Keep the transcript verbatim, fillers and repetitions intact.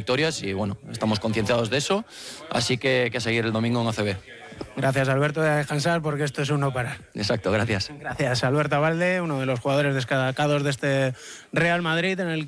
victorias y bueno, estamos concienciados de eso, así que, que seguir el domingo en A C B. Gracias, Alberto, de descansar porque esto es un no parar. Exacto, gracias. Gracias, Alberto Abalde, uno de los jugadores destacados de este Real Madrid en el